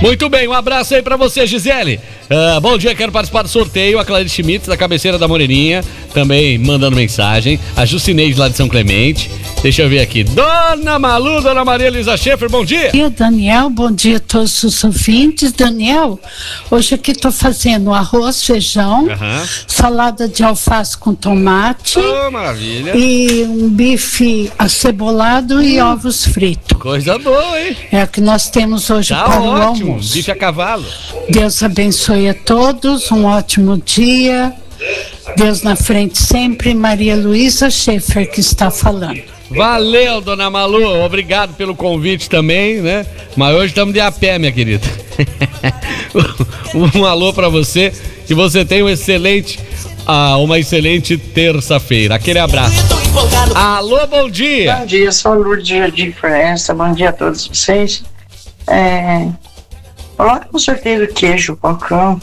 Muito bem, um abraço aí pra você, Gisele. Bom dia, quero participar do sorteio. A Clarice Schmitz, da cabeceira da Moreninha, também mandando mensagem. A Jucineide, lá de São Clemente. Deixa eu ver aqui. Dona Malu, Dona Maria Luísa Schaefer, bom dia. Bom dia, Daniel. Bom dia a todos os ouvintes. Daniel, hoje aqui tô fazendo arroz, feijão, salada de alface com tomate. Maravilha. E um bife acebolado e ovos fritos. Coisa boa, hein? É o que nós temos hoje Tá para o ótimo, almoço. bife a cavalo. Deus abençoe a todos, um ótimo dia. Deus na frente sempre. Maria Luísa Schaefer que está falando. Valeu, Dona Malu, obrigado pelo convite também, né? Mas hoje estamos de a pé, minha querida. Um alô pra você, que você tenha uma excelente terça-feira. Aquele abraço. Alô, bom dia. Bom dia, sou Lourdes de Florença, bom dia a todos vocês. Coloca no sorteio do queijo, Falcão.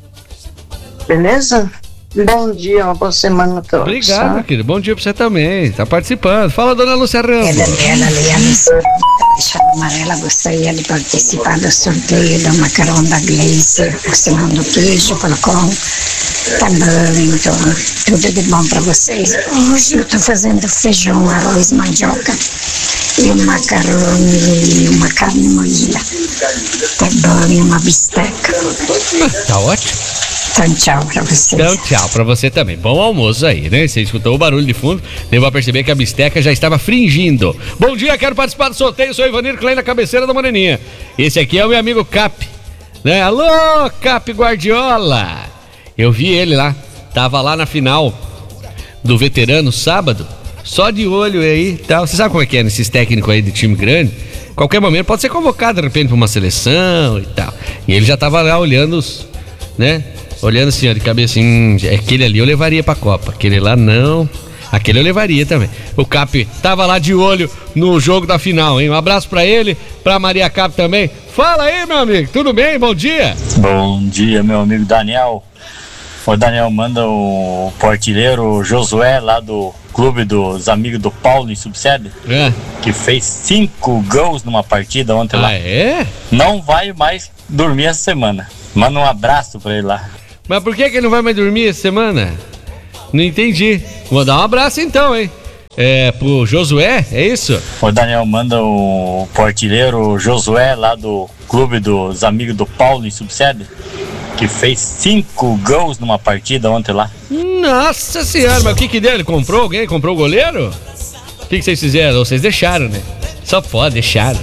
Beleza? Bom dia, uma boa semana a todos. Obrigado, meu querido. Bom dia pra você também. Tá participando. Fala, Dona Lúcia Ramos. Daniela Leandro, deixando amarela, gostaria de participar do sorteio do macarrão da Gleice, porção do queijo, Falcão. Tá bom, então, tudo de bom pra vocês. Hoje eu tô fazendo feijão, arroz, mandioca e um macarrão e uma carne moída. Tá bom, e uma bisteca. Tá ótimo. Então, tchau pra vocês. Então, tchau pra você também. Bom almoço aí, né? Você escutou o barulho de fundo, deu pra perceber que a bisteca já estava fringindo. Bom dia, quero participar do sorteio. Sou Ivanir Klein, na cabeceira da Moreninha. Esse aqui é o meu amigo Cap, né? Alô, Cap Guardiola. Eu vi ele lá, tava lá na final do veterano sábado, só de olho aí e tal. Você sabe como é que é nesses técnicos aí de time grande? Qualquer momento pode ser convocado de repente pra uma seleção e tal. E ele já tava lá olhando os, né? Olhando assim, ó, de cabeça assim, aquele ali eu levaria pra Copa, aquele lá não, aquele eu levaria também. O Cap tava lá de olho no jogo da final, hein? Um abraço pra ele, pra Maria Cap também. Fala aí, meu amigo, tudo bem? Bom dia. Bom dia, meu amigo Daniel. O Daniel manda o artilheiro Josué lá do clube dos amigos do Paulo em Subsede, que fez 5 gols numa partida ontem lá. É? Não vai mais dormir essa semana. Manda um abraço pra ele lá. Mas por que ele não vai mais dormir essa semana? Não entendi. Vou dar um abraço então, hein? Pro Josué, é isso? O Daniel manda o artilheiro Josué lá do clube dos amigos do Paulo em Subsede, que fez 5 gols numa partida ontem lá. Nossa senhora, mas o que deu? Ele comprou alguém? Comprou o goleiro? O que vocês fizeram? Vocês deixaram, né? Só pode, deixaram.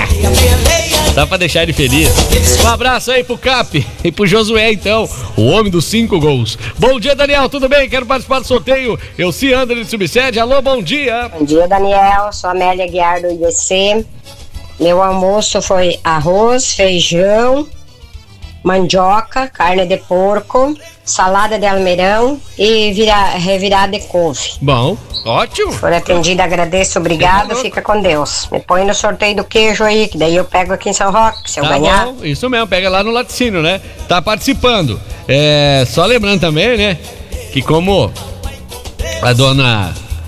Dá pra deixar ele feliz. Um abraço aí pro Cap e pro Josué, então, o homem dos 5 gols. Bom dia, Daniel, tudo bem? Quero participar do sorteio. Eu se André de Subsede. Alô, bom dia. Bom dia, Daniel. Sou Amélia Guiar do IBC. Meu almoço foi arroz, feijão, mandioca, carne de porco, salada de almeirão e revirada de couve. Bom, ótimo. Por atendido, agradeço, obrigado, fica com Deus. Me põe no sorteio do queijo aí, que daí eu pego aqui em São Roque, se eu ganhar. Bom, isso mesmo, pega lá no laticínio, né? Tá participando. Só lembrando também, né, que como a dona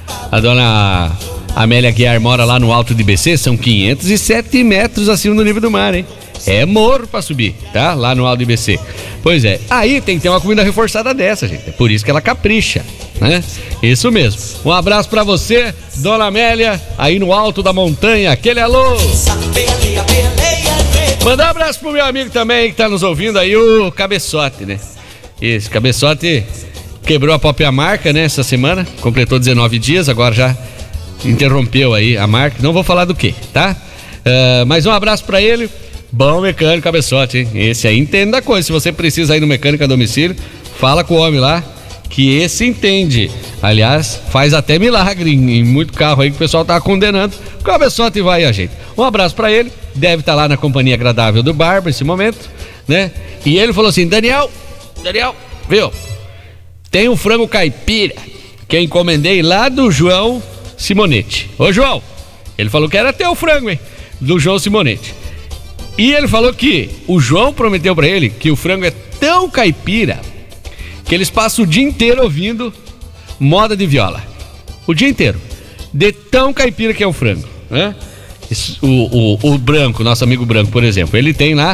Amélia Guiar mora lá no alto de IBC, são 507 metros acima do nível do mar, hein? É morro pra subir, tá? Lá no alto de IBC. Pois é, aí tem que ter uma comida reforçada dessa, gente. É por isso que ela capricha, né? Isso mesmo. Um abraço pra você, Dona Amélia, aí no alto da montanha. Aquele alô! Mandar um abraço pro meu amigo também, que tá nos ouvindo aí, o Cabeçote, né? Esse Cabeçote quebrou a própria marca, né, essa semana. Completou 19 dias, agora já interrompeu aí a marca. Não vou falar do que, tá? Mas um abraço pra ele. Bom mecânico, Cabeçote, hein? Esse aí entende da coisa. Se você precisa ir no mecânico a domicílio, fala com o homem lá, que esse entende. Aliás, faz até milagre em muito carro aí que o pessoal tá condenando. O Cabeçote vai a gente. Um abraço pra ele. Deve estar lá na companhia agradável do Barba nesse momento, né? E ele falou assim: Daniel, viu? Tem um frango caipira que eu encomendei lá do João Simonetti. Ô, João, ele falou que era teu frango, hein? Do João Simonetti. E ele falou que o João prometeu pra ele que o frango é tão caipira que eles passam o dia inteiro ouvindo moda de viola. O dia inteiro. De tão caipira que é o frango, né? O Branco, nosso amigo Branco, por exemplo, ele tem lá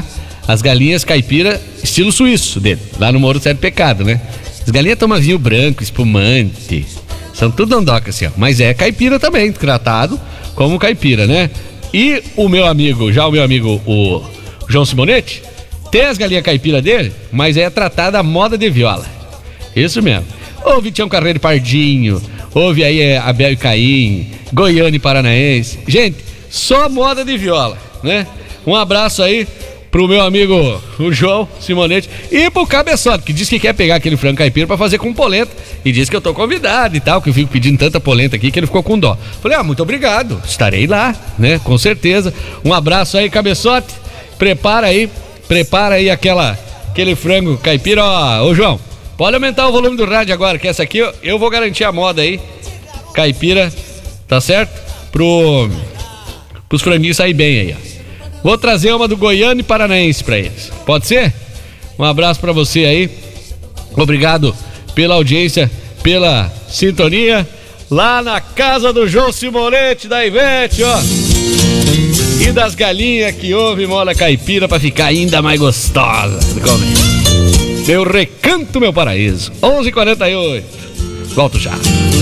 as galinhas caipira estilo suíço dele, lá no Morro do Sete Pecado, né? As galinhas tomam vinho branco, espumante, são tudo andoca assim, ó. Mas é caipira também, tratado como caipira, né? E o meu amigo, o João Simonetti, tem as galinhas caipira dele, mas é tratada a moda de viola. Isso mesmo. Ouve Tião Carreiro Pardinho, ouve aí Abel e Caim, Goiânia e Paranaense. Gente, só moda de viola, né? Um abraço aí pro meu amigo, o João Simonetti, e pro Cabeçote, que disse que quer pegar aquele frango caipira pra fazer com polenta, e disse que eu tô convidado e tal, que eu fico pedindo tanta polenta aqui que ele ficou com dó. Falei, muito obrigado, estarei lá, né, com certeza. Um abraço aí, Cabeçote, prepara aí aquele frango caipira. Ô João, pode aumentar o volume do rádio agora, que essa aqui eu vou garantir a moda aí, caipira, tá certo? Pros franguinhos sair bem aí, ó. Vou trazer uma do Goiânia e Paranaense pra eles. Pode ser? Um abraço pra você aí. Obrigado pela audiência, pela sintonia. Lá na casa do João Simonetti, da Ivete, ó. E das galinhas que houve mola caipira pra ficar ainda mais gostosa. Meu recanto, meu paraíso. 11h48. Volto já.